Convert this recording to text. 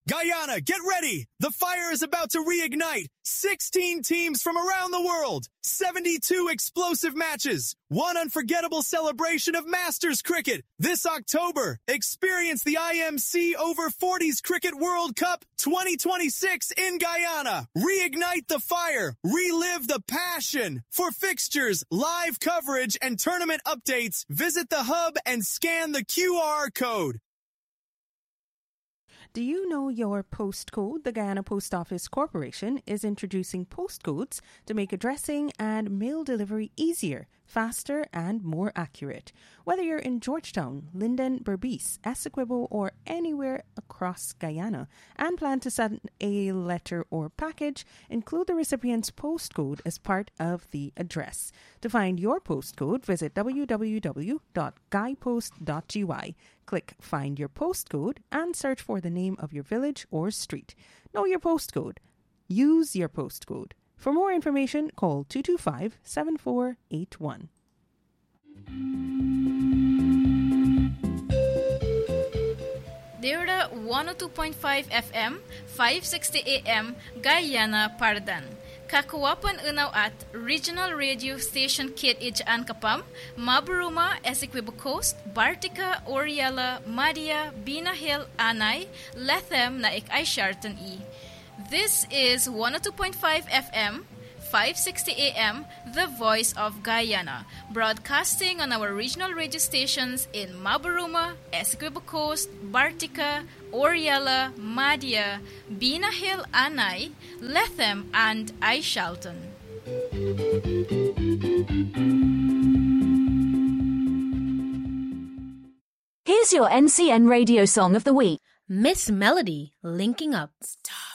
Guyana, get ready! The fire is about to reignite! 16 teams from around the world! 72 explosive matches! One unforgettable celebration of Masters cricket! This October, experience the IMC Over 40s Cricket World Cup 2026 in Guyana! Reignite the fire! Relive the passion! For fixtures, live coverage, and tournament updates, visit the hub and scan the QR code. Do you know your postcode? The Guyana Post Office Corporation is introducing postcodes to make addressing and mail delivery easier, faster and more accurate. Whether you're in Georgetown, Linden, Berbice, Essequibo or anywhere across Guyana and plan to send a letter or package, include the recipient's postcode as part of the address. To find your postcode, visit www.guypost.gy. Click Find Your Postcode and search for the name of your village or street. Know your postcode. Use your postcode. For more information, call 225-7481. Deura 102.5 FM, 560 AM, Guyana, Pardan. Kakuwapan unaw at Regional Radio Station Kit Ijaan Kapam, Maburuma, Essequibo Coast, Bartica, Oriela, Madia, Bina Hill, Anay, Lethem na ik ay Sharton E. This is 102.5 FM, 560 AM, the voice of Guyana, broadcasting on our regional radio stations in Maburuma, Essequibo Coast, Bartica, Oriela, Madia, Bina Hill, Anay, Lethem, and Aishalton. Here's your NCN radio song of the week. Miss Melody, Linking Up. Stop.